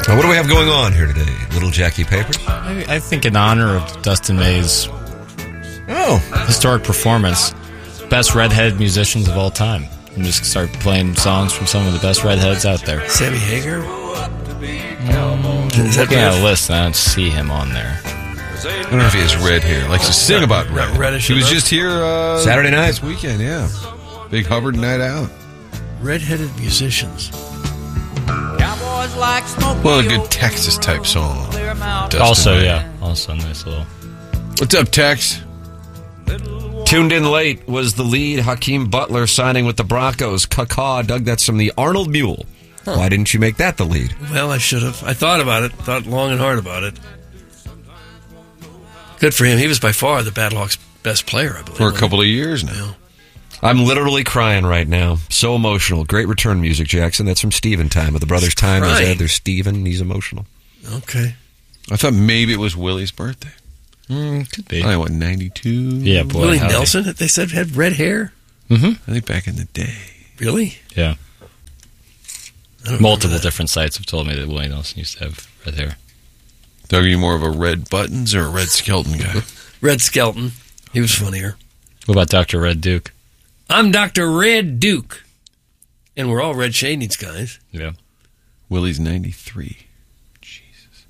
Now, what do we have going on here today? Little Jackie Papers? I think in honor of Dustin May's historic performance, best redhead musicians of all time. And just start playing songs from some of the best redheads out there. Sammy Hagar? Looking at a list, and I don't see him on there. I don't know if he has red hair. Likes to sing about red. Reddish He was enough? just here Saturday night. this weekend, yeah. Big Hubbard night out. Redheaded musicians. Well, a good Texas type song. Dustin Also, May. yeah. Also, nice little. What's up, Tex? Tuned in late was the lead, Hakeem Butler, signing with the Broncos. Caw, Doug, that's from the Arnold Mule. Why didn't you make that the lead? Well, I should have. I thought about it. Thought long and hard about it. Good for him. He was by far the Battlehawks' best player, I believe. For a couple of years now. I'm literally crying right now. So emotional. Great return music, Jackson. That's from Steven Time. Of the Brothers Time, there's Steven. He's emotional. Okay. I thought maybe it was Willie's birthday. Could be. I what, 92? Yeah, boy. Willie howdy. Nelson, they said, had red hair? I think back in the day. Really? Yeah. I don't Multiple remember that. different sites have told me that Willie Nelson used to have red hair. Doug, are you more of a Red Buttons or a Red Skelton guy? Red Skelton. He was funnier. What about Dr. Red Duke? I'm Dr. Red Duke. And we're all Red Shadings guys. Yeah. Willie's 93. Jesus.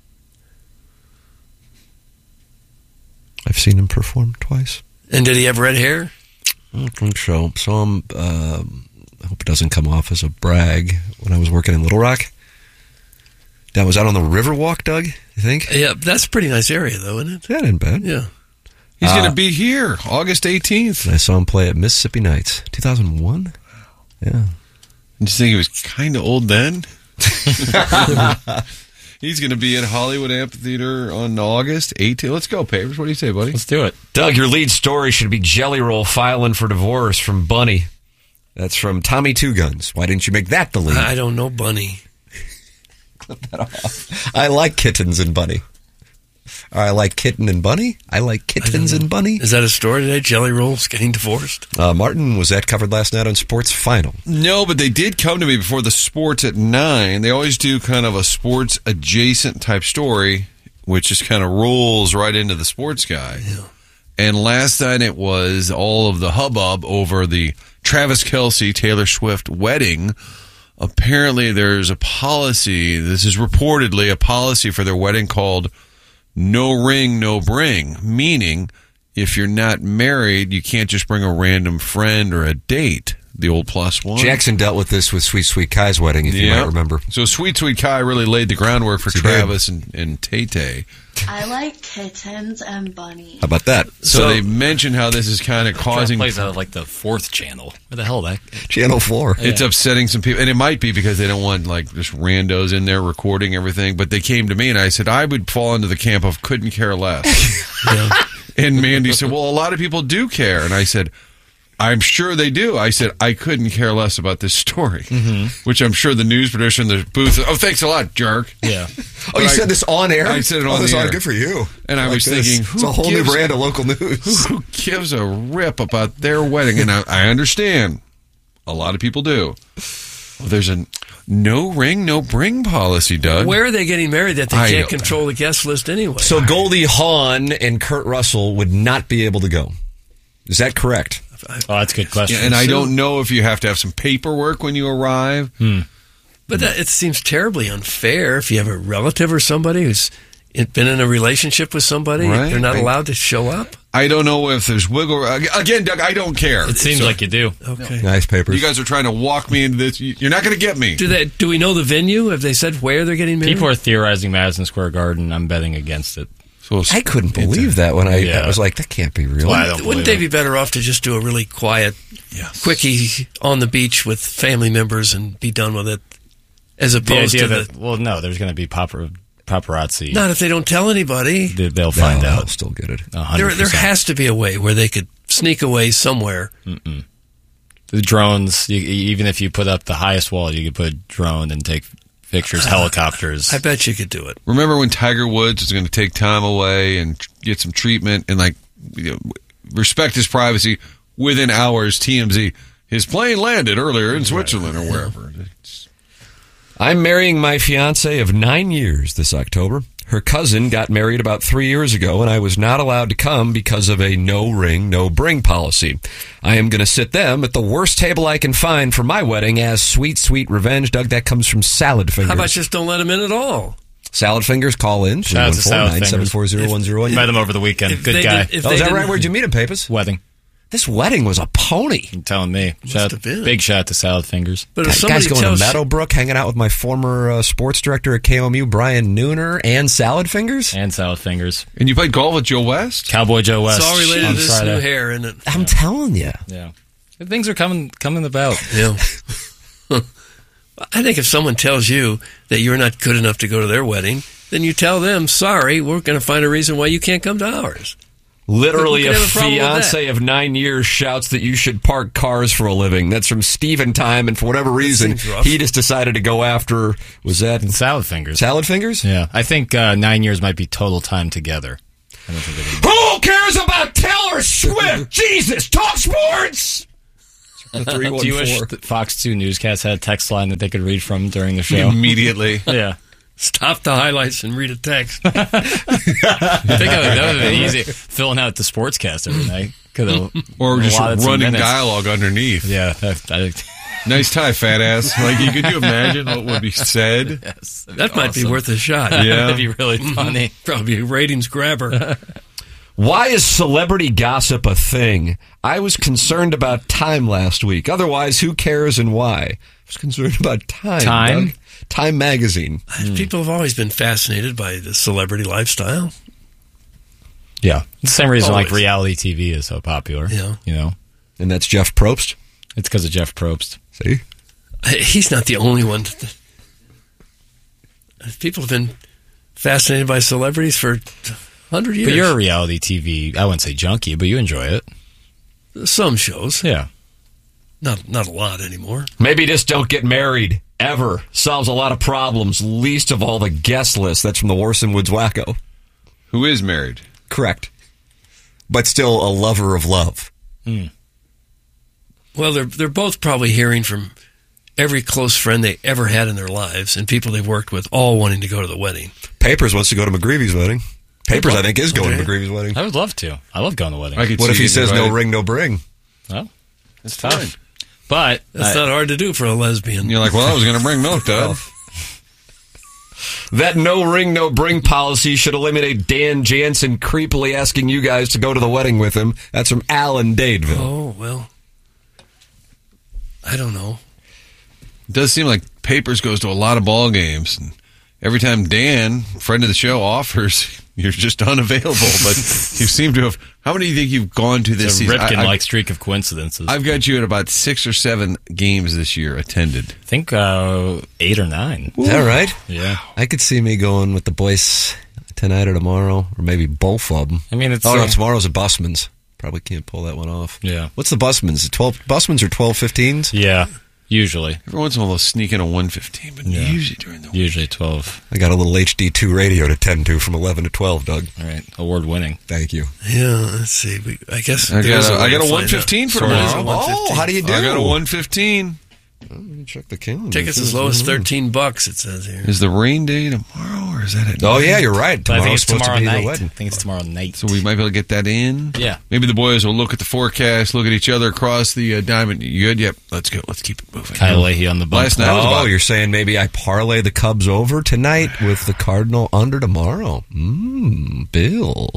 I've seen him perform twice. And did he have red hair? I don't think so. Saw him, I hope it doesn't come off as a brag, when I was working in Little Rock. That was out on the Riverwalk, Doug, you think? Yeah, that's a pretty nice area, though, isn't it? That ain't bad. Yeah. He's going to be here August 18th. And I saw him play at Mississippi Nights, 2001. Yeah. Did you think he was kind of old then? He's going to be at Hollywood Amphitheater on August 18th. Let's go, Papers. What do you say, buddy? Let's do it. Doug, your lead story should be Jelly Roll filing for divorce from Bunny. That's from Tommy Two Guns. Why didn't you make that the lead? I don't know Bunny. Clip that off. I like kittens and Bunny. Or I like kitten and bunny. I like kittens and bunny. Is that a story today? Jelly Roll's getting divorced? Martin, was that covered last night on Sports Final? No, but they did come to me before the sports at 9. They always do kind of a sports adjacent type story, which just kind of rolls right into the sports guy. Yeah. And last night it was all of the hubbub over the Travis Kelce, Taylor Swift wedding. Apparently there's a policy, this is reportedly a policy for their wedding called no ring, no bring, meaning if you're not married, you can't just bring a random friend or a date, the old +1. Jackson dealt with this with Sweet Sweet Kai's wedding, if you might remember. So Sweet Sweet Kai really laid the groundwork for Travis and Tay-Tay. I like kittens and bunnies. How about that? So they mentioned how this is kind of causing... plays out of like the 4th channel. Where the hell that? Channel 4. It's upsetting some people, and it might be because they don't want like just randos in there recording everything. But they came to me, and I said I would fall into the camp of couldn't care less. And Mandy said, "Well, a lot of people do care," and I said, "I'm sure they do." I said, "I couldn't care less about this story," which I'm sure the news producer in the booth. Oh, thanks a lot, jerk. Yeah. Oh, you said this on air? I said it on this the air. Good for you. And I was thinking, it's a whole new brand of local news. Who gives a rip about their wedding? And I understand. A lot of people do. Well, there's a no ring, no bring policy, Doug. Where are they getting married that they I can't don't control the guest list anyway? So Goldie Hawn and Kurt Russell would not be able to go. Is that correct? Oh, that's a good question. Yeah, and I don't know if you have to have some paperwork when you arrive. But it seems terribly unfair if you have a relative or somebody who's been in a relationship with somebody. Right. They're not allowed to show up? I don't know if there's wiggle. Again, Doug, I don't care. It seems like you do. Okay. Nice papers. You guys are trying to walk me into this. You're not going to get me. Do we know the venue? Have they said where they're getting married? People are theorizing Madison Square Garden. I'm betting against it. So I couldn't believe that when I was like, that can't be real. Well, I don't Wouldn't believe they be better off to just do a really quiet quickie on the beach with family members and be done with it, as the opposed idea to that, well, no, there's going to be paparazzi. not if they don't tell anybody. They'll find I'll out. still get it. 100%. There has to be a way where they could sneak away somewhere. The drones, even if you put up the highest wall, you could put a drone and take pictures, helicopters. I bet you could do it. remember when Tiger Woods was going to take time away and get some treatment and respect his privacy? Within hours, TMZ, his plane landed earlier in Switzerland or wherever. I'm marrying my fiance of 9 years this October. Her cousin got married about 3 years ago, and I was not allowed to come because of a no ring, no bring policy. I am going to sit them at the worst table I can find for my wedding as sweet, sweet revenge. Doug, that comes from Salad Fingers. How about just don't let them in at all? Salad Fingers, call in. Shout out to Salad Fingers. 314-974-0101. Met him over the weekend. Good guy. Is that right? Where'd you meet him, Pappas? Wedding. This wedding was a pony. You're telling me. Big shout out to Salad Fingers. But if Guys going to Meadowbrook, hanging out with my former sports director at KOMU, Brian Nooner, and Salad Fingers? And Salad Fingers. And you played golf with Joe West? Cowboy Joe West. It's all related to this Friday. new hair, isn't it? I'm telling you. Yeah. Things are coming about. Yeah. I think if someone tells you that you're not good enough to go to their wedding, then you tell them, sorry, we're going to find a reason why you can't come to ours. Literally, Who a could have a problem with fiance of 9 years shouts that you should park cars for a living. That's from Steven Time, and for whatever reason, seems rough. he just decided to go after, was that And Salad Fingers. Salad Fingers? Yeah. I think 9 years might be total time together. I don't think it is. Who cares about Taylor Swift? Jesus, talk sports! Do you wish that Fox 2 newscasts had a text line that they could read from during the show? Immediately. Yeah. Stop the highlights and read a text. I think that would have been easy. Filling out the sportscast every night. Or just allotted some running minutes. dialogue underneath. Yeah. Nice tie, fat ass. Like, could you imagine what would be said? Yes, That might be worth a shot. Yeah. That'd be really funny. Probably a ratings grabber. Why is celebrity gossip a thing? I was concerned about Time last week. Otherwise, who cares and why? I was concerned about Time. Time? Doug. Time magazine. People have always been fascinated by the celebrity lifestyle. Yeah. The same reason Always. like reality TV is so popular. Yeah. You know? And that's Jeff Probst. It's because of Jeff Probst. See? He's not the only one. People have been fascinated by celebrities for 100 years. But you're a reality TV, I wouldn't say junkie, but you enjoy it. Some shows. Yeah. Not a lot anymore. Maybe just don't get married. Ever. Solves a lot of problems, least of all the guest list. That's from the Warson Woods Wacko. Who is married? Correct. But still a lover of love. Well, they're both probably hearing from every close friend they ever had in their lives and people they've worked with all wanting to go to the wedding. Papers wants to go to McGreevy's wedding. Papers, I think, is going to Okay. McGreevy's wedding. I would love to. I love going to weddings. I could What see if he you says no invited. ring, no bring? Well, it's Fine. tough. But That's not hard to do for a lesbian. You're like, well, I was going to bring milk, Doug. That no ring, no bring policy should eliminate Dan Jansen creepily asking you guys to go to the wedding with him. That's from Alan Dadeville. Oh, well, I don't know. It does seem like Papers goes to a lot of ball games. And every time Dan, friend of the show, offers, you're just unavailable. But you seem to have. How many do you think you've gone to this it's a season? Ripken-like streak of coincidences. I've got you at about 6 or 7 games this year attended. I think 8 or 9. Is that right? Yeah. I could see me going with the boys tonight or tomorrow, or maybe both of them. I mean, it's... Oh, no, tomorrow's at Busman's. Probably can't pull that one off. Yeah. What's the Busman's? 12 Busman's or 12:15s? Yeah, usually. Every once in a while, they'll sneak in a 1:15, but Yeah. usually during the week. Usually 12. I got a little HD2 radio to tend to from 11 to 12, Doug. All right. Award-winning. Thank you. Yeah, let's see. I guess I there's got way a to find 1:15 for out. There's a tomorrow. 1:15. Oh, how do you do? I got a 1:15. Let me check the calendar. Tickets as low as $13, it says here. Is the rain day tomorrow, or is that at Oh, night? yeah, you're right. But I think Tomorrow's it's supposed tomorrow to be the night. I wedding. think it's tomorrow night. So we might be able to get that in. Yeah. Maybe the boys will look at the forecast, look at each other across the diamond. You good? Yep. Let's go. Let's keep it moving. Kyle Leahy on the bump. Last night I was Oh, about you're saying maybe I parlay the Cubs over tonight with the Cardinal under tomorrow. Bill.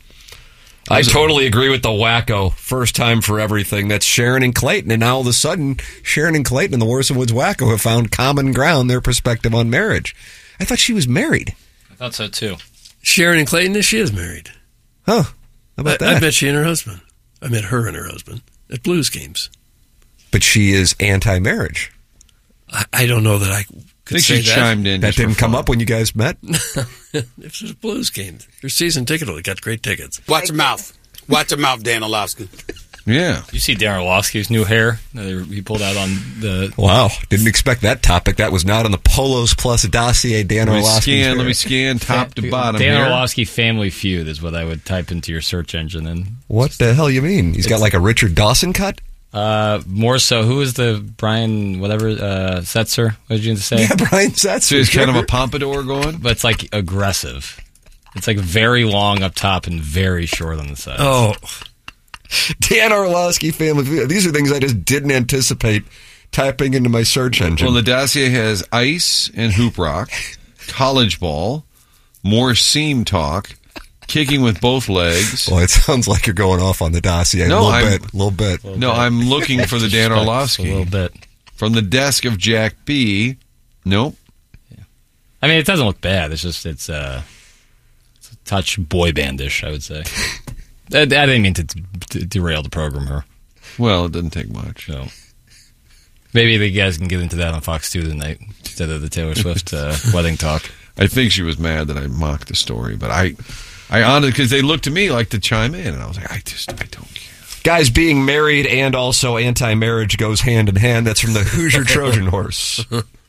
I totally agree with the wacko. First time for everything. That's Sharon and Clayton. And now all of a sudden, Sharon and Clayton and the Warson Woods wacko have found common ground, their perspective on marriage. I thought she was married. I thought so, too. Sharon and Clayton, she is married. Huh. How about that? I met she and her husband. I met her and her husband at Blues games. But she is anti-marriage. I don't know that I I could think say she that. chimed in. That just for didn't come fun. up when you guys met? If it's a Blues game. Their season ticket holder got great tickets. Watch your mouth. Watch your mouth, Dan Orlovsky. Yeah. You see Darren Orlovsky's new hair that he pulled out on the... Wow. Didn't expect that topic. That was not on the Polos Plus dossier, Dan Orlovsky. Let me scan top to bottom Dan here. Orlovsky Family Feud is what I would type into your search engine. And What the hell you mean? He's got like a Richard Dawson cut? More so, who is the Brian whatever Setzer? What did you say? Yeah, Brian Setzer. So he's kind of a pompadour going? But it's like aggressive. It's like very long up top and very short on the sides. Oh, Dan Orlovsky family. These are things I just didn't anticipate typing into my search engine. Well, the dossier has ice and hoop rock, college ball, more seam talk, kicking with both legs. Well, it sounds like you're going off on the dossier No, a little bit. No, I'm looking for the Dan Orlovsky. A little bit. From the desk of Jack B. Nope. I mean, it doesn't look bad. It's just it's a touch boy bandish, I would say. I didn't mean to derail the program here. Well, it doesn't take much. So maybe the guys can get into that on Fox 2 tonight instead of the Taylor Swift wedding talk. I think she was mad that I mocked the story, but I honestly, because they looked to me like to chime in, and I was like, I don't care. Guys, being married and also anti-marriage goes hand in hand. That's from the Hoosier Trojan Horse.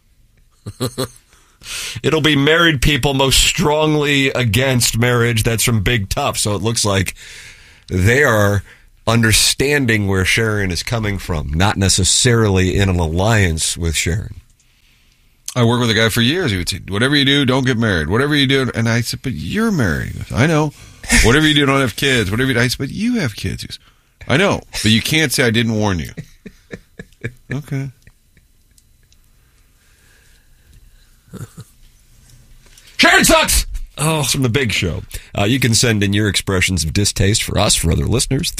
It'll be married people most strongly against marriage. That's from Big Tough. So it looks like they are understanding where Sharon is coming from, not necessarily in an alliance with Sharon. I worked with a guy for years. He would say, whatever you do, don't get married. Whatever you do. And I said, but you're married. He goes, I know. Whatever you do, don't have kids. Whatever you do. I said, but you have kids. He goes, I know. But you can't say I didn't warn you. Okay. Sharon sucks! Oh, it's from The Big Show. You can send in your expressions of distaste for us, for other listeners,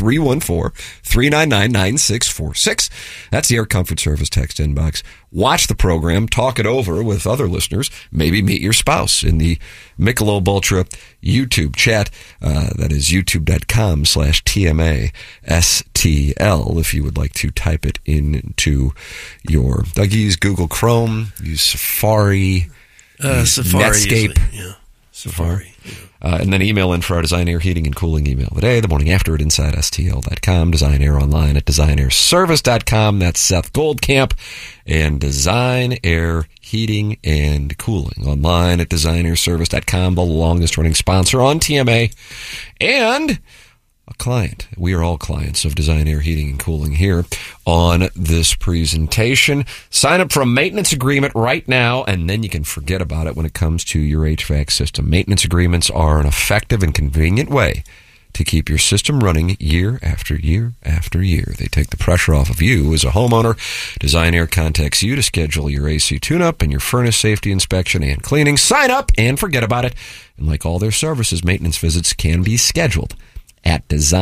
314-399-9646. That's the Air Comfort Service text inbox. Watch the program, talk it over with other listeners, maybe meet your spouse in the Michelob Ultra YouTube chat. That is youtube.com/TMASTL if you would like to type it into your... use Google Chrome, use Safari, Safari Netscape. Usually, yeah. Safari. And then email in for our Design Air Heating and Cooling email today, the morning after at InsideSTL.com, Design Air online at DesignAirService.com. That's Seth Goldcamp. And Design Air Heating and Cooling online at DesignAirService.com, the longest running sponsor on TMA. And a client. We are all clients of Design Air Heating and Cooling here on this presentation. Sign up for a maintenance agreement right now, and then you can forget about it when it comes to your HVAC system. Maintenance agreements are an effective and convenient way to keep your system running year after year after year. They take the pressure off of you as a homeowner. Design Air contacts you to schedule your AC tune-up and your furnace safety inspection and cleaning. Sign up and forget about it. And like all their services, maintenance visits can be scheduled at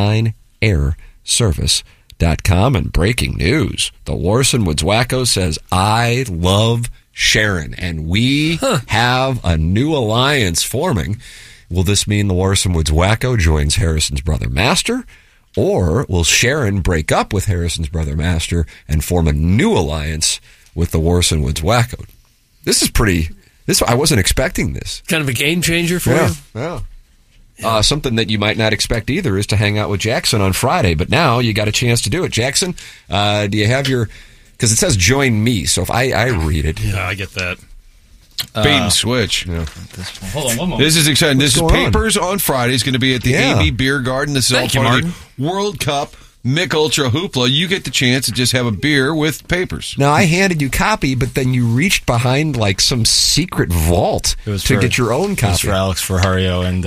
DesignAirService.com. And breaking news, the Warson Woods Wacko says, I love Sharon, and we have a new alliance forming. Will this mean the Warson Woods Wacko joins Harrison's brother Master, or will Sharon break up with Harrison's brother Master and form a new alliance with the Warson Woods Wacko? This is pretty... I wasn't expecting this. Kind of a game changer for you? Yeah. Something that you might not expect either is to hang out with Jackson on Friday, but now you got a chance to do it. Jackson, do you have your... Because it says join me, so if I read it... Yeah, I get that. Bait and switch. Yeah. Hold on one moment. This is exciting. What's this is going on? Papers on Friday. It's going to be at the AB Beer Garden. This is Thank all you, part of Martin. the World Cup Mick Ultra Hoopla. You get the chance to just have a beer with Papers. Now, I handed you copy, but then you reached behind like some secret vault to get your own It was copy. for Alex Ferrario and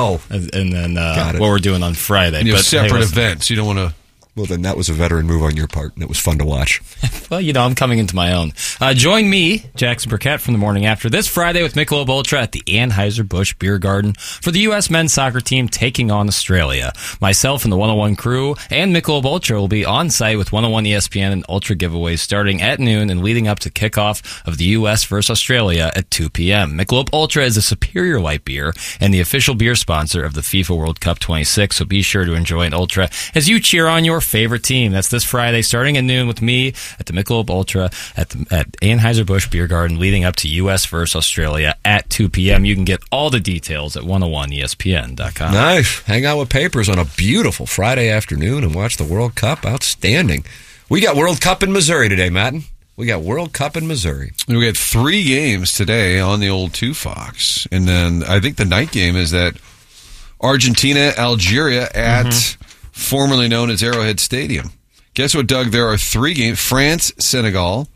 then what we're doing on Friday. And you have separate hey, listen, events. You don't want to... Well, then that was a veteran move on your part, and it was fun to watch. Well, I'm coming into my own. Join me, Jackson Burkett, from the morning after this Friday with Michelob Ultra at the Anheuser-Busch Beer Garden for the U.S. men's soccer team taking on Australia. Myself and the 101 crew and Michelob Ultra will be on site with 101 ESPN and Ultra giveaways starting at noon and leading up to kickoff of the U.S. versus Australia at 2 p.m. Michelob Ultra is a superior light beer and the official beer sponsor of the FIFA World Cup 26, so be sure to enjoy an Ultra as you cheer on your favorite team. That's this Friday starting at noon with me at the Michelob Ultra at Anheuser-Busch Beer Garden leading up to U.S. versus Australia at 2 p.m. You can get all the details at 101ESPN.com. Nice. Hang out with Papers on a beautiful Friday afternoon and watch the World Cup. Outstanding. We got World Cup in Missouri today, Madden. We got World Cup in Missouri. We had 3 games today on the old 2 Fox. And then I think the night game is that Argentina, Algeria at... formerly known as Arrowhead Stadium. Guess what, Doug? There are 3 games. France, Senegal,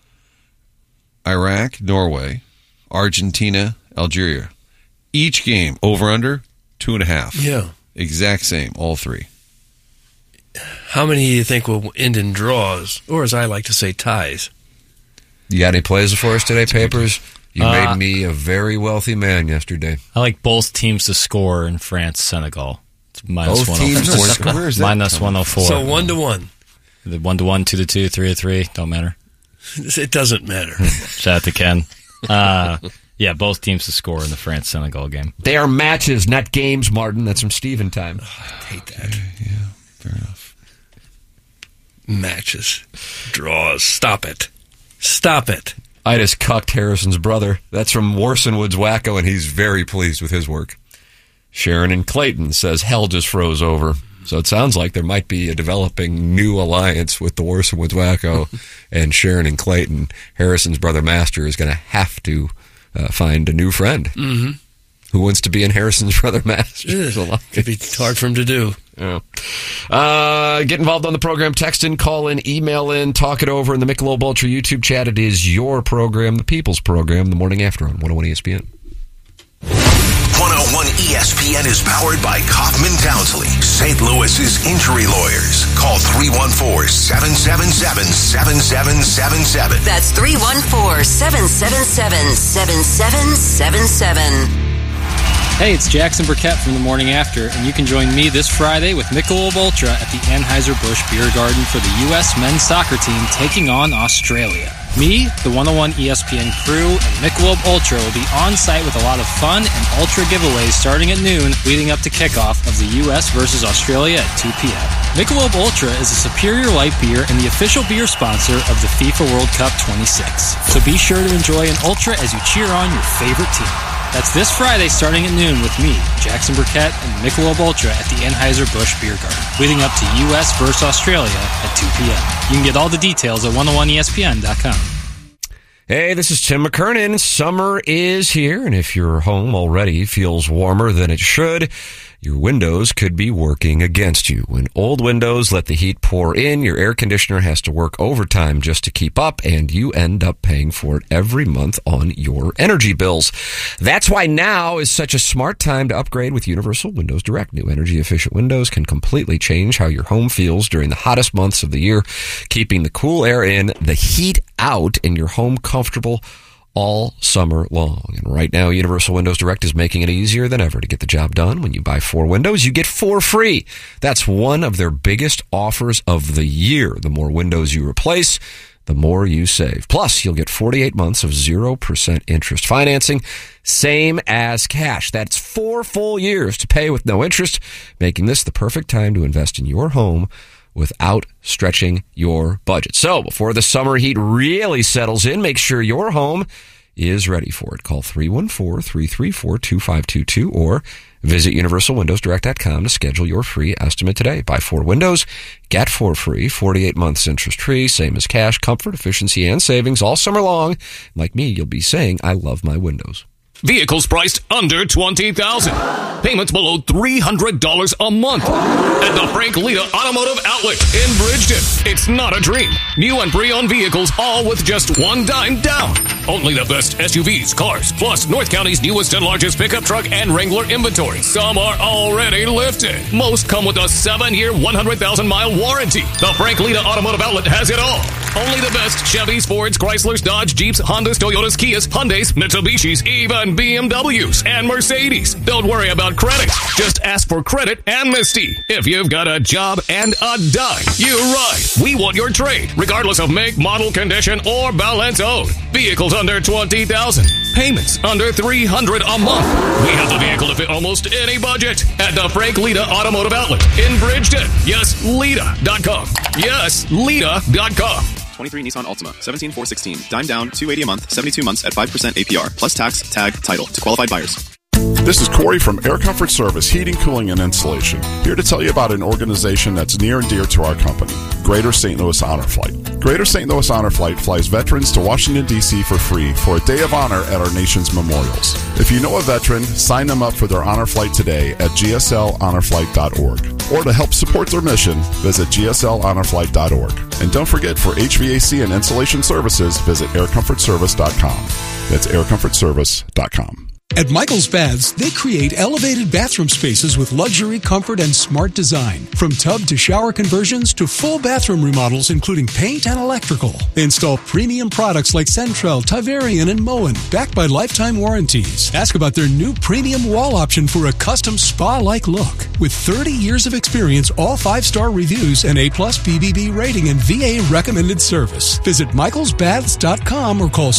Iraq, Norway, Argentina, Algeria. Each game, over-under, 2.5. Yeah. Exact same, all 3. How many do you think will end in draws, or as I like to say, ties? You got any plays for us today, Papers? You made me a very wealthy man yesterday. I like both teams to score in France, Senegal. It's minus Both teams to 104. score? Is that Minus 104. So 1-1. The 1-1, 2-2, 3-3. Don't matter. It doesn't matter. Shout out to Ken. Yeah, both teams to score in the France-Senegal game. They are matches, not games, Martin. That's from Steven time. I hate that. Yeah, fair enough. Matches. Draws. Stop it. Stop it. I just cucked Harrison's brother. That's from Warsonwood's Wacko, and he's very pleased with his work. Sharon in Clayton says hell just froze over. So it sounds like there might be a developing new alliance with the Warsonwood's Wacko and Sharon in Clayton. Harrison's brother Master is going to have to find a new friend. Mm-hmm. Who wants to be in Harrison's brother Master? It'd be hard for him to do. Yeah. Get involved on the program. Text in, call in, email in, talk it over in the Michelob Ultra YouTube chat. It is your program, the people's program, the morning after on 101 ESPN. 101 ESPN is powered by Kaufman Townsley, St. Louis's injury lawyers. Call 314-777-7777. That's 314-777-7777. Hey, it's Jackson Burkett from The Morning After, and you can join me this Friday with Michelob Ultra at the Anheuser-Busch Beer Garden for the U.S. men's soccer team taking on Australia. Me, the 101 ESPN crew, and Michelob Ultra will be on site with a lot of fun and Ultra giveaways starting at noon, leading up to kickoff of the U.S. versus Australia at 2 p.m. Michelob Ultra is a superior light beer and the official beer sponsor of the FIFA World Cup 26. So be sure to enjoy an Ultra as you cheer on your favorite team. That's this Friday starting at noon with me, Jackson Burkett, and Michelob Ultra at the Anheuser-Busch Beer Garden, leading up to U.S. versus Australia at 2 p.m. You can get all the details at 101ESPN.com. Hey, this is Tim McKernan. Summer is here, and if your home already feels warmer than it should, your windows could be working against you. When old windows let the heat pour in, your air conditioner has to work overtime just to keep up, and you end up paying for it every month on your energy bills. That's why now is such a smart time to upgrade with Universal Windows Direct. New energy-efficient windows can completely change how your home feels during the hottest months of the year, keeping the cool air in, the heat out, and your home comfortable all summer long. And right now, Universal Windows Direct is making it easier than ever to get the job done. When you buy 4 windows, you get 4 free. That's one of their biggest offers of the year. The more windows you replace, the more you save. Plus, you'll get 48 months of 0% interest financing, same as cash. That's 4 full years to pay with no interest, making this the perfect time to invest in your home without stretching your budget. So before the summer heat really settles in, make sure your home is ready for it. Call 314-334-2522 or visit universalwindowsdirect.com to schedule your free estimate today. Buy 4 windows, get 4 free, 48 months interest free, same as cash, comfort, efficiency, and savings all summer long. Like me, you'll be saying, I love my windows. Vehicles priced under $20,000. Payments below $300 a month. At the Frank Lita Automotive Outlet in Bridgeton. It's not a dream. New and pre-owned vehicles, all with just $1 down. Only the best SUVs, cars, plus North County's newest and largest pickup truck and Wrangler inventory. Some are already lifted. Most come with a 7-year, 100,000-mile warranty. The Frank Lita Automotive Outlet has it all. Only the best Chevys, Fords, Chryslers, Dodge, Jeeps, Hondas, Toyotas, Kias, Hyundais, Mitsubishis, even BMWs and Mercedes. Don't worry about credit. Just ask for credit amnesty. If you've got a job and a dime, you ride. We want your trade, regardless of make, model, condition, or balance owed. Vehicles under $20,000. Payments under $300 a month. We have the vehicle to fit almost any budget at the Frank Lita Automotive Outlet in Bridgeton. Yes, Lita.com. Yes, Lita.com. 23 Nissan Altima, 17,416. Dime down, $280 a month, 72 months at 5% APR, plus tax, tag, title to qualified buyers. This is Corey from Air Comfort Service Heating, Cooling, and Installation, here to tell you about an organization that's near and dear to our company, Greater St. Louis Honor Flight. Greater St. Louis Honor Flight flies veterans to Washington, D.C. for free for a day of honor at our nation's memorials. If you know a veteran, sign them up for their honor flight today at gslhonorflight.org. Or to help support their mission, visit gslhonorflight.org. And don't forget, for HVAC and insulation services, visit aircomfortservice.com. That's aircomfortservice.com. At Michael's Baths, they create elevated bathroom spaces with luxury, comfort, and smart design. From tub to shower conversions to full bathroom remodels, including paint and electrical. They install premium products like Centrel, Tiverian, and Moen, backed by lifetime warranties. Ask about their new premium wall option for a custom spa-like look. With 30 years of experience, all 5-star reviews, and A+ BBB rating and VA recommended service. Visit michaelsbaths.com or call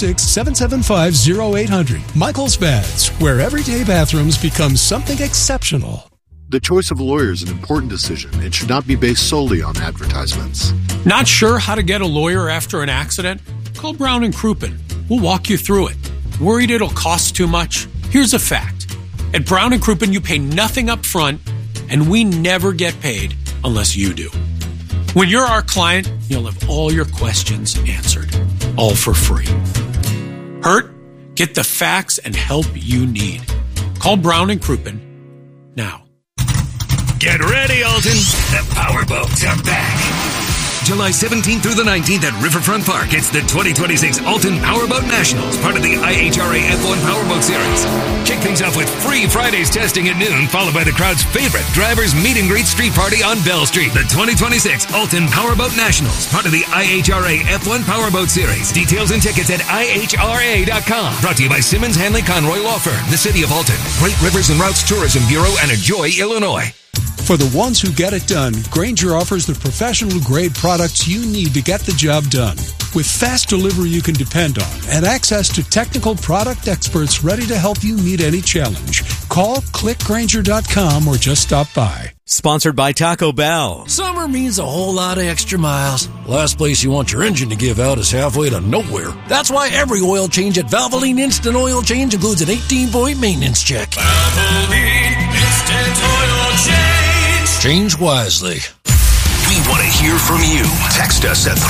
636-775-0800. Michael's Baths, where everyday bathrooms become something exceptional. The choice of a lawyer is an important decision. It should not be based solely on advertisements. Not sure how to get a lawyer after an accident? Call Brown & Crouppen. We'll walk you through it. Worried it'll cost too much? Here's a fact. At Brown & Crouppen, you pay nothing up front, and we never get paid unless you do. When you're our client, you'll have all your questions answered, all for free. Hurt? Get the facts and help you need. Call Brown & Crouppen now. Get ready, Alton. The powerboats are back. July 17th through the 19th at Riverfront Park. It's the 2026 Alton Powerboat Nationals, part of the IHRA F1 Powerboat Series. Kick things off with free Fridays testing at noon, followed by the crowd's favorite drivers meet and greet street party on Bell Street. The 2026 Alton Powerboat Nationals, part of the IHRA F1 Powerboat Series. Details and tickets at IHRA.com. Brought to you by Simmons Hanley Conroy Law Firm, the City of Alton, Great Rivers and Routes Tourism Bureau, and Enjoy, Illinois. For the ones who get it done, Grainger offers the professional-grade products you need to get the job done. With fast delivery you can depend on and access to technical product experts ready to help you meet any challenge. Call, clickgrainger.com, or just stop by. Sponsored by Taco Bell. Summer means a whole lot of extra miles. Last place you want your engine to give out is halfway to nowhere. That's why every oil change at Valvoline Instant Oil Change includes an 18-point maintenance check. Valvoline Instant Oil Change. Change wisely. We want to hear from you. Text us at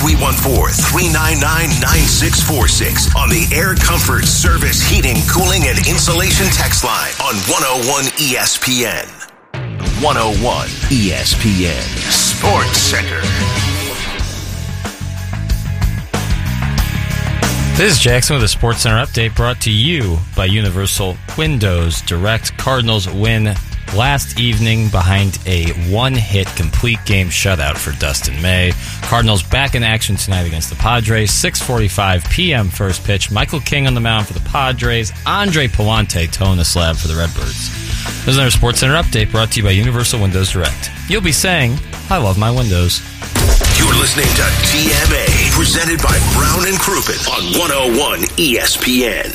314-399-9646 on the Air Comfort Service Heating, Cooling, and Insulation text line on 101 ESPN. 101 ESPN Sports Center. This is Jackson with a Sports Center update brought to you by Universal Windows Direct. Cardinals win last evening behind a one-hit complete game shutout for Dustin May. Cardinals back in action tonight against the Padres. 6:45 p.m. first pitch. Michael King on the mound for the Padres. Andre Pallante towing the slab for the Redbirds. There's another Sports Center update brought to you by Universal Windows Direct. You'll be saying, I love my windows. You're listening to TMA, presented by Brown & Crouppen on 101 ESPN.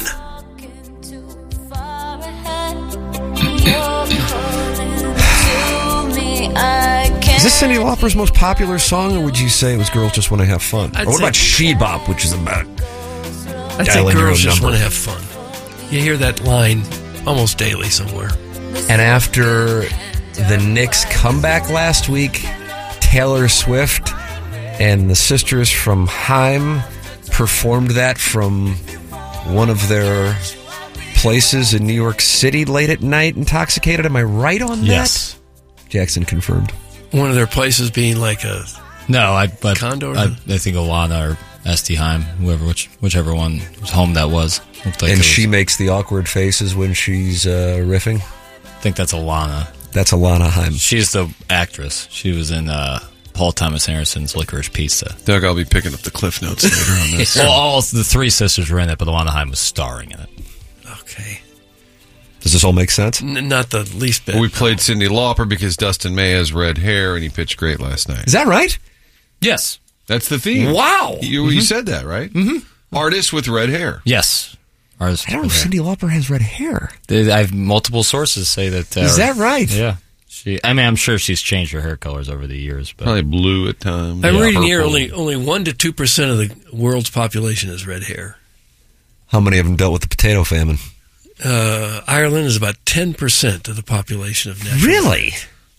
Is this Cyndi Lauper's most popular song, or would you say it was Girls Just Want to Have Fun? Or what about She Bop, which is about I'd say Girls Just Want to Have Fun. You hear that line almost daily somewhere. And after the Knicks' comeback last week, Taylor Swift and the sisters from Haim performed that from one of their places in New York City late at night, intoxicated. Am I right on that? Yes. Jackson confirmed. One of their places being like a condo? I think Alana or Esti Haim, whichever one was home that was. And she makes the awkward faces when she's riffing? I think that's Alana. That's Alana Haim. She's the actress. She was in Paul Thomas Anderson's Licorice Pizza. Doug, I'll be picking up the Cliff Notes later on this. Well, all the three sisters were in it, but Alana Haim was starring in it. Okay. Does this all make sense? Not the least bit. Well, we played Cyndi Lauper because Dustin May has red hair and he pitched great last night. Is that right? Yes. That's the theme. Wow. You said that, right? Mm-hmm. Artist with red hair. Yes. I don't know if Cyndi Lauper has red hair. I have multiple sources say that. Is that right? Yeah. I'm sure she's changed her hair colors over the years. But probably blue at times. I'm reading here only 1% to 2% of the world's population has red hair. How many of them dealt with the potato famine? Ireland is about 10% of the population of natural. Really?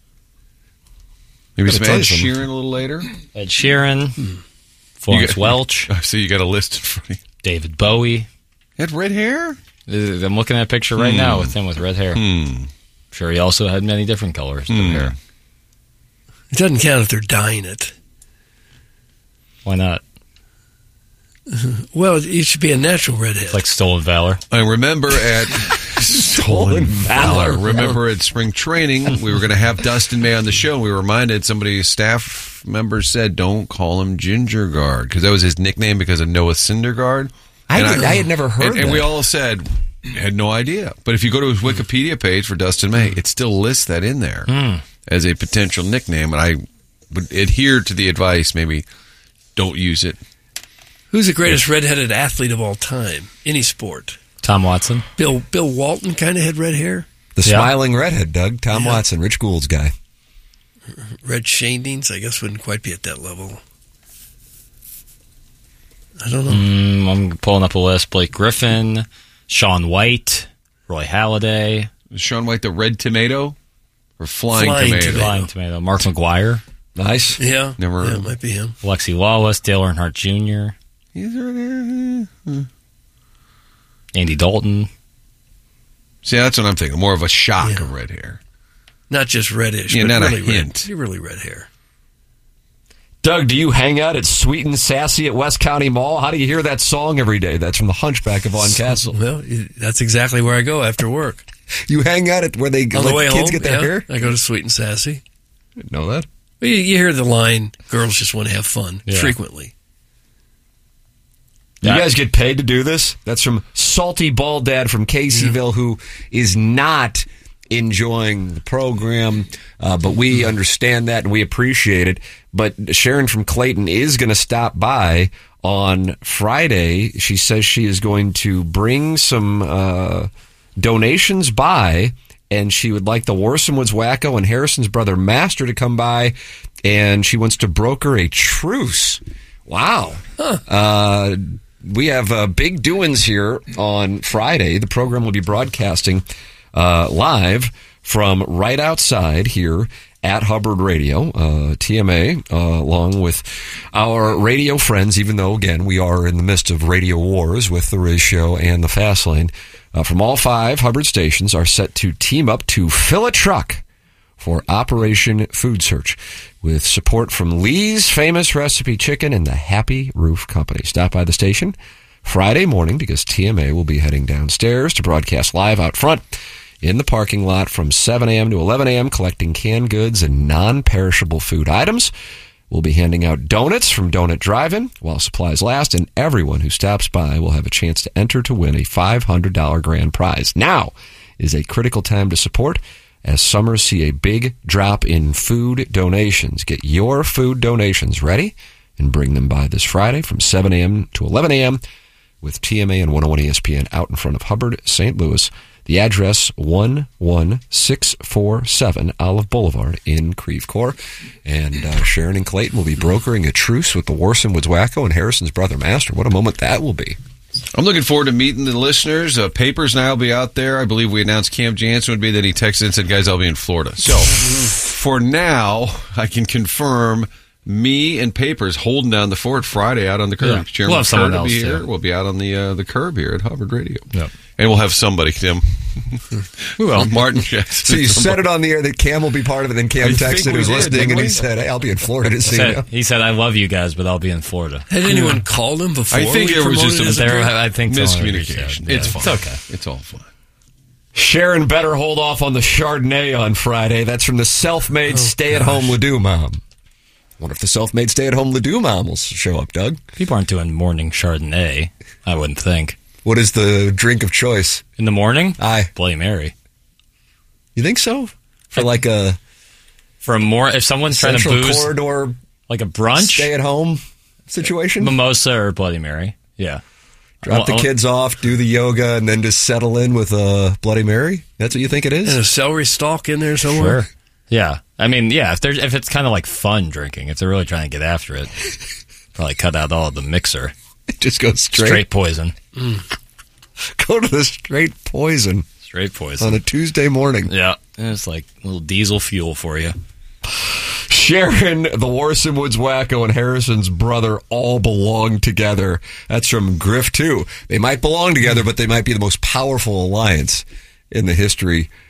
Maybe some Ed Sheeran a little later? Ed Sheeran, Florence Welch. I see you got a list in front of you. David Bowie. Had red hair? I'm looking at a picture right now with him with red hair. Sure, he also had many different colors of hair. It doesn't count if they're dyeing it. Why not? Well, it should be a natural redhead. Like Stolen Valor. I remember at Stolen Valor. Remember at spring training, we were going to have Dustin May on the show. We were reminded, staff member said, don't call him Ginger Guard, because that was his nickname because of Noah Syndergaard. I had never heard that. And we all said, had no idea. But if you go to his Wikipedia page for Dustin May, it still lists that in there as a potential nickname. And I would adhere to the advice, maybe don't use it. Who's the greatest redheaded athlete of all time? Any sport. Tom Watson. Bill Walton kind of had red hair. The smiling redhead, Doug. Tom Watson, Rich Gould's guy. Red Shandings, I guess, wouldn't quite be at that level. I don't know. I'm pulling up a list. Blake Griffin, Shaun White, Roy Halladay. Is Shaun White the red tomato or flying tomato? Flying tomato. Mark McGuire. Nice. Yeah. Never. Yeah, it might be him. Alexi Lawless, Dale Earnhardt Jr. Andy Dalton. See, that's what I'm thinking. More of a shock of red hair. Not just reddish, but not really a hint. Really red hair. Doug, do you hang out at Sweet and Sassy at West County Mall? How do you hear that song every day? That's from The Hunchback of Von Castle. Well, that's exactly where I go after work. You hang out at where they on the way kids home, get their hair? I go to Sweet and Sassy. Didn't know that. Well, you hear the line, girls just want to have fun, frequently. You guys get paid to do this? That's from Salty Bald Dad from Caseyville, who is not enjoying the program, but we understand that and we appreciate it. But Sharon from Clayton is going to stop by on Friday. She says she is going to bring some donations by, and she would like the Warson Woods Wacko and Harrison's brother Master to come by, and she wants to broker a truce. Wow. We have big doings here on Friday. The program will be broadcasting live from right outside here at Hubbard Radio, TMA, along with our radio friends, even though, again, we are in the midst of radio wars with the Riz Show and the Fast Lane. From all 5 Hubbard stations are set to team up to fill a truck for Operation Food Search with support from Lee's Famous Recipe Chicken and the Happy Roof Company. Stop by the station Friday morning because TMA will be heading downstairs to broadcast live out front in the parking lot from 7 a.m. to 11 a.m., collecting canned goods and non-perishable food items. We'll be handing out donuts from Donut Drive-In while supplies last, and everyone who stops by will have a chance to enter to win a $500 grand prize. Now is a critical time to support as summers see a big drop in food donations. Get your food donations ready and bring them by this Friday from 7 a.m. to 11 a.m. with TMA and 101 ESPN out in front of Hubbard, St. Louis. The address, 11647 Olive Boulevard in Creve Coeur. And Sharon and Clayton will be brokering a truce with the Warson Woods Wacko and Harrison's brother Master. What a moment that will be. I'm looking forward to meeting the listeners. Papers and I will be out there. I believe we announced Cam Jansen would be. Then he texted and said, guys, I'll be in Florida. So for now, I can confirm me and Papers holding down the fort Friday out on the curb. Yeah. We'll have someone else here. We'll be out on the curb here at Hubbard Radio. Yep. And we'll have somebody, Tim. We will. Martin Jackson. So you said it on the air that Cam will be part of it, then Cam texted who's listening, and he said, hey, I'll be in Florida to see you. He said, I love you guys, but I'll be in Florida. Had anyone called him before? I think there was just I think miscommunication. Yeah. It's fine. It's okay. It's all fine. Sharon better hold off on the Chardonnay on Friday. That's from the self-made stay-at-home Ledoux mom. Wonder if the self-made stay-at-home Ledoux mom will show up, Doug. People aren't doing morning Chardonnay, I wouldn't think. What is the drink of choice? In the morning? Aye. Bloody Mary. You think so? For if someone's trying to booze corridor, like a brunch, stay-at-home situation? Mimosa or Bloody Mary, yeah. Drop the kids off, do the yoga, and then just settle in with a Bloody Mary? That's what you think it is? And a celery stalk in there somewhere? Sure. Yeah. I mean, yeah, if it's kind of like fun drinking, if they're really trying to get after it, probably cut out all of the mixer. It just goes straight poison. Go to the straight poison. Straight poison. On a Tuesday morning. Yeah. And it's like a little diesel fuel for you. Sharon, the Warson Woods Wacko, and Harrison's brother all belong together. That's from Griff, too. They might belong together, but they might be the most powerful alliance in the history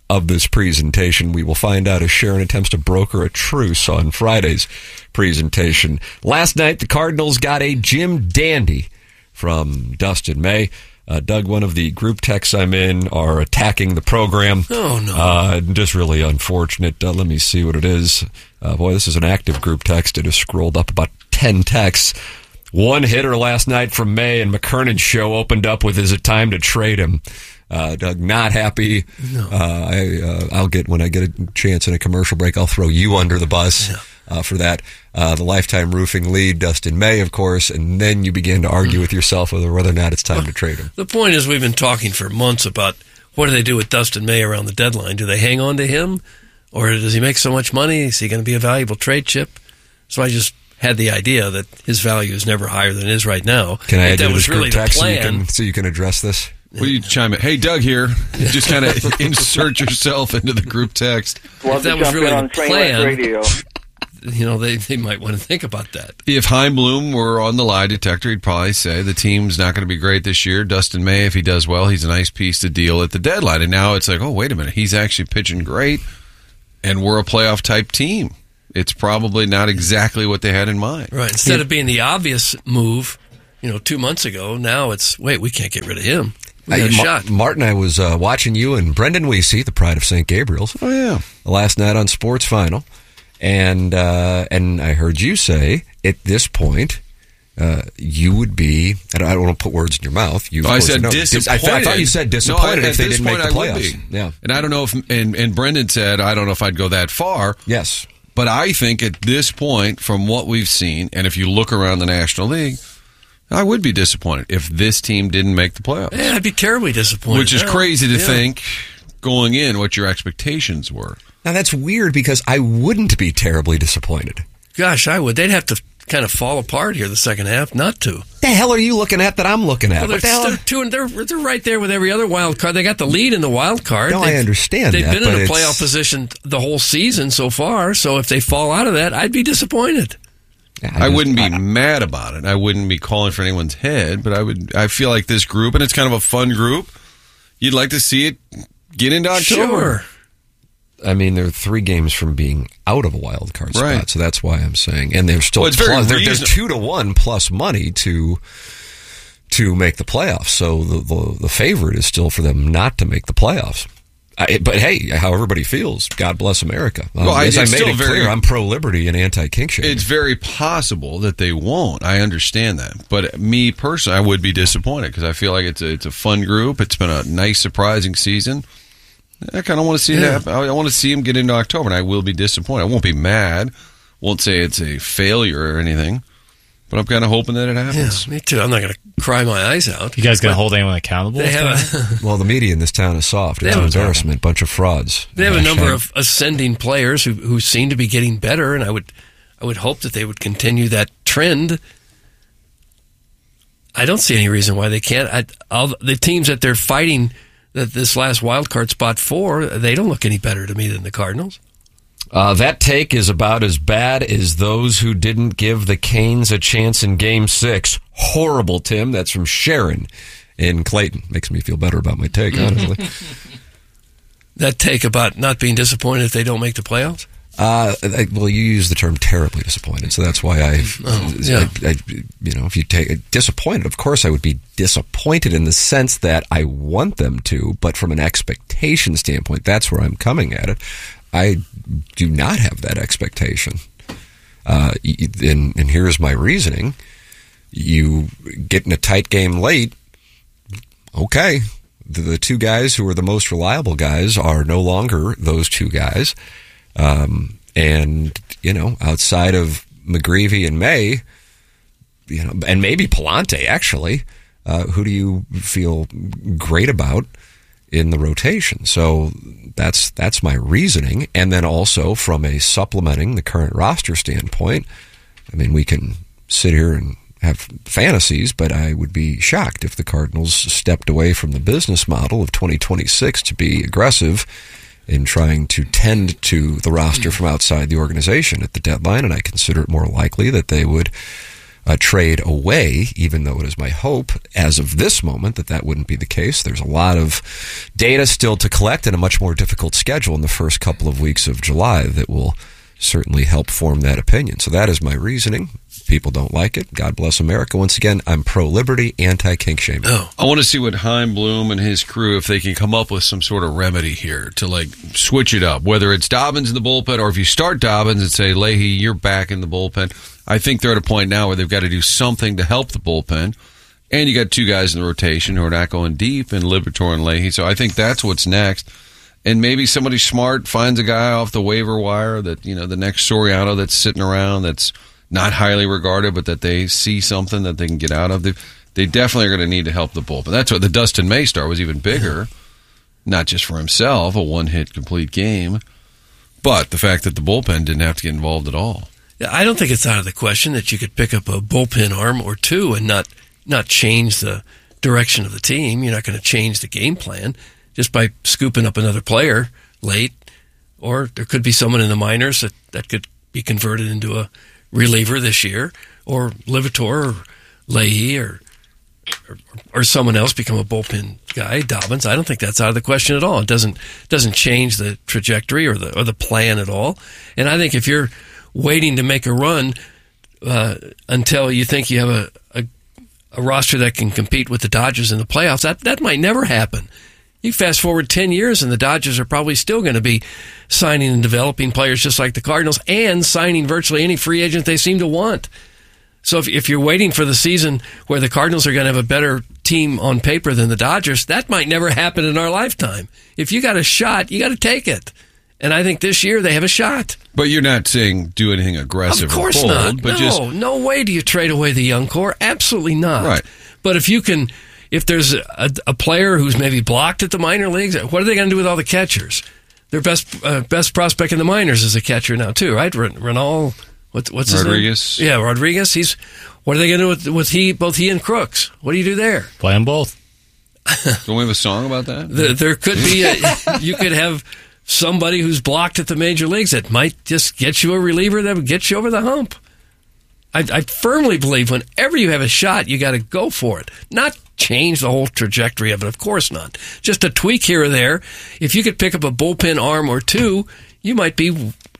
of this presentation. We will find out as Sharon attempts to broker a truce on Friday's presentation. Last night, the Cardinals got a Jim Dandy from Dustin May. Doug, one of the group texts I'm in are attacking the program. Oh, no. Just really unfortunate. Let me see what it is. Boy, this is an active group text. It has scrolled up about 10 texts. One hitter last night from May, and McKernan's show opened up with, "Is it time to trade him?" Doug, not happy. No. I'll get, when I get a chance in a commercial break, I'll throw you under the bus. For that. The Lifetime Roofing lead, Dustin May, of course, and then you begin to argue with yourself whether or not it's time to trade him. The point is, we've been talking for months about what do they do with Dustin May around the deadline. Do they hang on to him, or does he make so much money? Is he going to be a valuable trade chip? So I just had the idea that his value is never higher than it is right now. Can I add that to was this really group text the plan. so you can address this? Will you chime in? Hey, Doug here. Just kind of insert yourself into the group text. If that was really the plan, they might want to think about that. If Chaim Bloom were on the lie detector, he'd probably say the team's not going to be great this year. Dustin May, if he does well, he's a nice piece to deal at the deadline. And now it's like, oh, wait a minute. He's actually pitching great, and we're a playoff-type team. It's probably not exactly what they had in mind. Right. Instead of being the obvious move, 2 months ago, now it's, wait, we can't get rid of him. We got a shot. Martin, I was watching you and Brendan Weesey, the pride of St. Gabriel's. Oh, yeah. Last night on Sports Final. And I heard you say, at this point, you would be, I don't want to put words in your mouth. I said disappointed. I thought you said disappointed if they didn't make the playoffs. Yeah. And I don't know if, and Brendan said, I don't know if I'd go that far. Yes. But I think at this point, from what we've seen, and if you look around the National League, I would be disappointed if this team didn't make the playoffs. Yeah, I'd be terribly disappointed. Which is crazy to think going in what your expectations were. Now, that's weird because I wouldn't be terribly disappointed. Gosh, I would. They'd have to kind of fall apart here the second half not to. The hell are you looking at that I'm looking at? Well, they're right there with every other wild card. They got the lead in the wild card. No, I understand They've that. They've been in a playoff position the whole season so far, so if they fall out of that, I'd be disappointed. I wouldn't be mad about it. I wouldn't be calling for anyone's head, but I feel like this group, and it's kind of a fun group, you'd like to see it get into October. Sure. I mean, they're 3 games from being out of a wild card spot, right. So that's why I'm saying, and they're still it's they're 2-1 plus money to make the playoffs. So the favorite is still for them not to make the playoffs. But hey, how everybody feels, God bless America. As I made it clear, I'm pro-liberty and anti-kink shaming. It's very possible that they won't. I understand that. But me personally, I would be disappointed because I feel like it's a fun group. It's been a nice, surprising season. I kind of want to see that. I want to see him get into October, and I will be disappointed. I won't be mad. Won't say it's a failure or anything. But I'm kind of hoping that it happens. Yeah, me too. I'm not going to cry my eyes out. You guys going to hold anyone accountable? Well, the media in this town is soft. It's an embarrassment. Bunch of frauds. They have a number of ascending players who seem to be getting better, and I would hope that they would continue that trend. I don't see any reason why they can't. The teams that they're fighting that this last wild card spot for, they don't look any better to me than the Cardinals. That take is about as bad as those who didn't give the Canes a chance in Game 6. Horrible, Tim. That's from Sharon in Clayton. Makes me feel better about my take, honestly. That take about not being disappointed if they don't make the playoffs? Well, you use the term terribly disappointed, so that's why if you take disappointed, of course I would be disappointed in the sense that I want them to, but from an expectation standpoint, that's where I'm coming at it. I do not have that expectation. And here's my reasoning. You get in a tight game late, okay. The 2 guys who are the most reliable guys are no longer those 2 guys. And, outside of McGreevy and May, and maybe Palante, actually, who do you feel great about in the rotation? So that's my reasoning. And then also from a supplementing the current roster standpoint, I mean, we can sit here and have fantasies, but I would be shocked if the Cardinals stepped away from the business model of 2026 to be aggressive in trying to tend to the roster from outside the organization at the deadline, and I consider it more likely that they would trade away, even though it is my hope as of this moment that wouldn't be the case. There's a lot of data still to collect and a much more difficult schedule in the first couple of weeks of July that will certainly help form that opinion. So that is my reasoning. People don't like it. God bless America. Once again, I'm pro-liberty, anti-kink shaming. Oh, I want to see what Chaim Bloom and his crew, if they can come up with some sort of remedy here to like switch it up, whether it's Dobbins in the bullpen or if you start Dobbins and say, Leahy, you're back in the bullpen. I think they're at a point now where they've got to do something to help the bullpen. And you got two guys in the rotation who are not going deep in Liberatore and Leahy. So I think that's what's next. And maybe somebody smart finds a guy off the waiver wire that, the next Soriano that's sitting around that's not highly regarded, but that they see something that they can get out of. They definitely are going to need to help the bullpen. That's what the Dustin May start was even bigger, not just for himself, a one-hit complete game, but the fact that the bullpen didn't have to get involved at all. Yeah, I don't think it's out of the question that you could pick up a bullpen arm or two and not change the direction of the team. You're not going to change the game plan just by scooping up another player late, or there could be someone in the minors that could be converted into a reliever this year, or Liberatore or Leahy or someone else become a bullpen guy, Dobbins. I don't think that's out of the question at all. It doesn't change the trajectory or the plan at all. And I think if you're waiting to make a run until you think you have a roster that can compete with the Dodgers in the playoffs, that might never happen. You fast forward 10 years and the Dodgers are probably still going to be signing and developing players just like the Cardinals and signing virtually any free agent they seem to want. So if you're waiting for the season where the Cardinals are going to have a better team on paper than the Dodgers, that might never happen in our lifetime. If you got a shot, you got to take it. And I think this year they have a shot. But you're not saying do anything aggressive or bold. Of course not. But no way do you trade away the young core. Absolutely not. Right. But if there's a player who's maybe blocked at the minor leagues, what are they going to do with all the catchers? Their best prospect in the minors is a catcher now too, right? Renal, what's his Rodriguez? Name? Yeah, Rodriguez. What are they going to do with both he and Crooks? What do you do there? Play them both. Don't we have a song about that? There could be you could have somebody who's blocked at the major leagues that might just get you a reliever that would get you over the hump. I firmly believe whenever you have a shot, you got to go for it. Not change the whole trajectory of it, of course not. Just a tweak here or there. If you could pick up a bullpen arm or two, you might be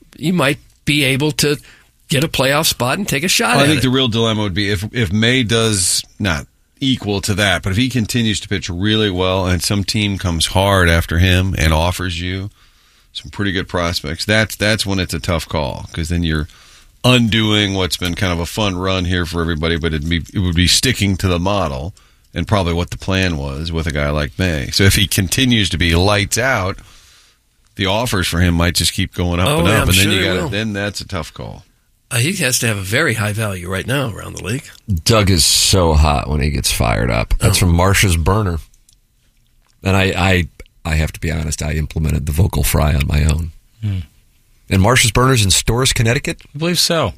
able to get a playoff spot and take a shot at it. I think the real dilemma would be if May does not equal to that, but if he continues to pitch really well and some team comes hard after him and offers you some pretty good prospects, that's when it's a tough call, because then you're undoing what's been kind of a fun run here for everybody, but it would be sticking to the model and probably what the plan was with a guy like May. So if he continues to be lights out, the offers for him might just keep going up and up, and then that's a tough call. He has to have a very high value right now around the league. Doug is so hot when he gets fired up. That's from Marcia's burner. And I have to be honest, I implemented the vocal fry on my own. And Marcia's Burners in Storrs, Connecticut? I believe so.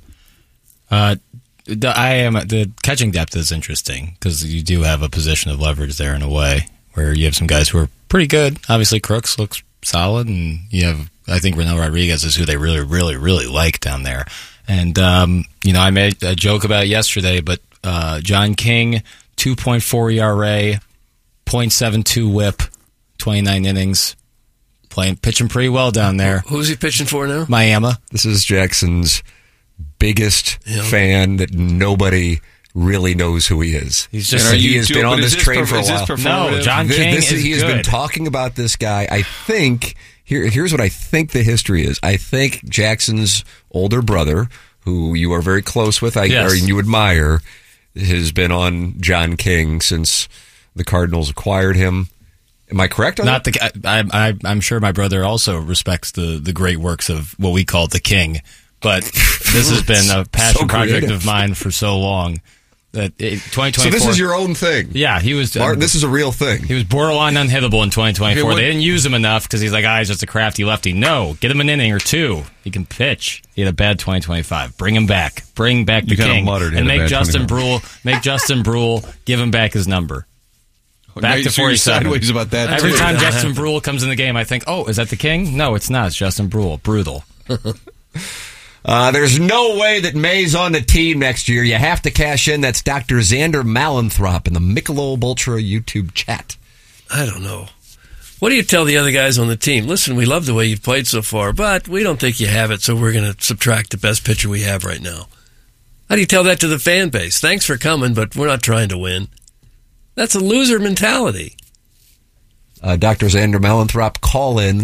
The catching depth is interesting because you do have a position of leverage there in a way where you have some guys who are pretty good. Obviously, Crooks looks solid, and you have, I think, Renal Rodriguez is who they really, really, really like down there. And, I made a joke about it yesterday, but John King, 2.4 ERA, 0.72 whip, 29 innings. Pitching pretty well down there. Who's he pitching for now? Miami. This is Jackson's biggest fan that nobody really knows who he is. He's just he has been on this train for a while. No, John King he has been talking about this guy. I think here's what I think the history is. I think Jackson's older brother, who you are very close with, or you admire, has been on John King since the Cardinals acquired him. Am I correct on that? I'm sure my brother also respects the great works of what we call the King, but this has been a passion project of mine for so long that 2024. So this is your own thing. Yeah, he was. This is a real thing. He was borderline unhittable in 2024. They didn't use him enough because he's like, he's just a crafty lefty. No, get him an inning or two. He can pitch. He had a bad 2025. Bring him back. Bring back the King and make Justin Brule. Make Justin Brule give him back his number. Back to 47. Sideways about that. Every time Justin Brule comes in the game, I think, is that the King? No, it's not. It's Justin Brule. Brutal. There's no way that May's on the team next year. You have to cash in. That's Dr. Xander Malenthrop in the Michelob Ultra YouTube chat. I don't know. What do you tell the other guys on the team? Listen, we love the way you've played so far, but we don't think you have it, so we're going to subtract the best pitcher we have right now. How do you tell that to the fan base? Thanks for coming, but we're not trying to win. That's a loser mentality. Dr. Xander Malenthrop, call in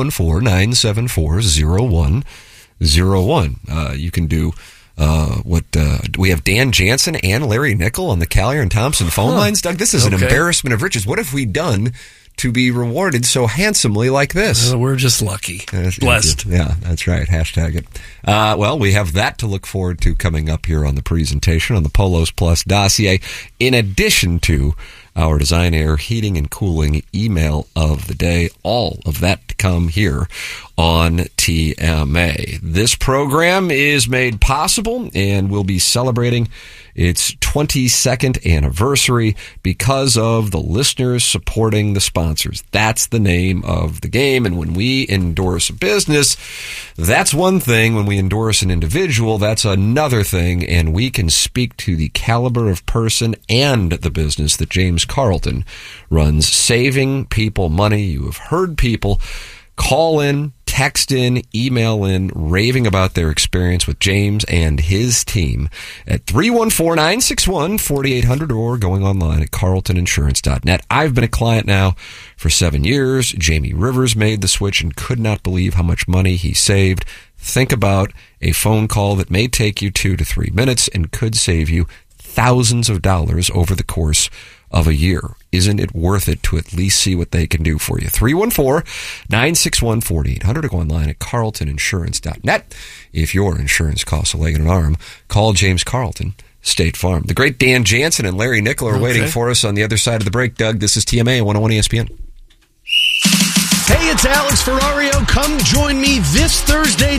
314-974-0101. You can do we have Dan Jansen and Larry Nickel on the Collier and Thompson phone lines. Doug, this is an embarrassment of riches. What have we done to be rewarded so handsomely like this? We're just lucky. Blessed. Yeah, that's right. Hashtag it. Well, we have that to look forward to coming up here on the presentation on the Polos Plus dossier, in addition to our Design Air Heating and Cooling email of the day. All of that to come here on TMA. This program is made possible and will be celebrating its 22nd anniversary because of the listeners supporting the sponsors. That's the name of the game. And when we endorse a business, that's one thing. When we endorse an individual, that's another thing. And we can speak to the caliber of person and the business that James Carlton runs, saving people money. You have heard people call in, text in, email in, raving about their experience with James and his team at 314-961-4800 or going online at carltoninsurance.net. I've been a client now for 7 years. Jamie Rivers made the switch and could not believe how much money he saved. Think about a phone call that may take you 2 to 3 minutes and could save you thousands of dollars over the course of a year. Isn't it worth it to at least see what they can do for you? 314-961-4800 to go online at carltoninsurance.net. If your insurance costs a leg and an arm, call James Carlton, State Farm. The great Dan Jansen and Larry Nickel are waiting for us on the other side of the break. Doug, this is TMA 101 ESPN. Hey, it's Alex Ferrario. Come join me this Thursday